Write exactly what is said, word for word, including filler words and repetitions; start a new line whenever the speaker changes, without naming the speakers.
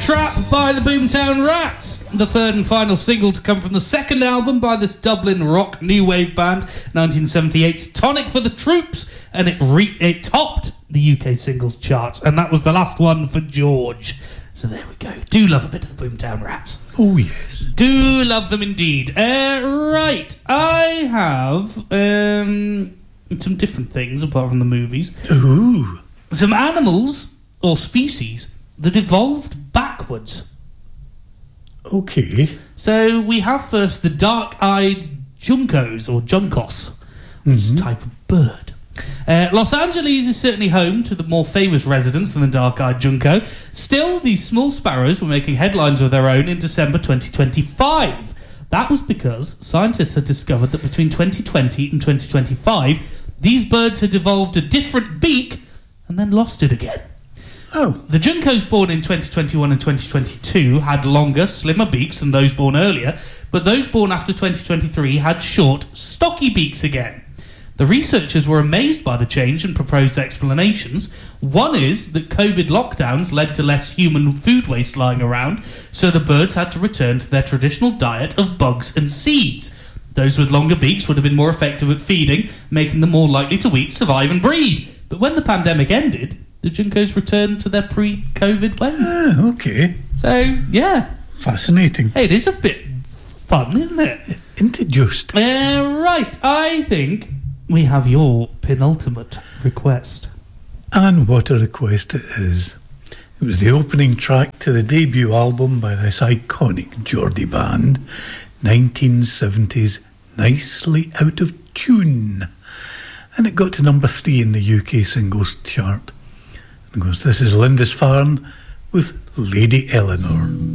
Trap by the Boomtown Rats, the third and final single to come from the second album by this Dublin rock new wave band, nineteen seventy-eight's Tonic for the Troops, and it re- it topped the U K singles charts, and that was the last one for George. So there we go. Do love a bit of the Boomtown Rats.
Oh, yes.
Do love them indeed. Uh, right, I have um, some different things apart from the movies.
Ooh.
Some animals or species that evolved backwards.
Okay.
So we have first the dark-eyed juncos, or juncos, which is a type of bird. Uh, Los Angeles is certainly home to the more famous residents than the dark-eyed junco. Still, these small sparrows were making headlines of their own in December twenty twenty-five. That was because scientists had discovered that between twenty twenty and twenty twenty-five, these birds had evolved a different beak and then lost it again.
Oh.
The juncos born in twenty twenty-one and twenty twenty-two had longer, slimmer beaks than those born earlier, but those born after twenty twenty-three had short, stocky beaks again. The researchers were amazed by the change and proposed explanations. One is that COVID lockdowns led to less human food waste lying around, so the birds had to return to their traditional diet of bugs and seeds. Those with longer beaks would have been more effective at feeding, making them more likely to eat, survive and breed. But when the pandemic ended, the juncos returned to their pre-COVID ways.
Ah, okay.
So, yeah.
Fascinating.
Hey, it is a bit fun, isn't it?
Introduced.
Uh, right, I think we have your penultimate request.
And what a request it is. It was the opening track to the debut album by this iconic Geordie band, nineteen seventies Nicely Out of Tune. And it got to number three in the U K singles chart. And goes, this is Lindisfarne with Lady Eleanor.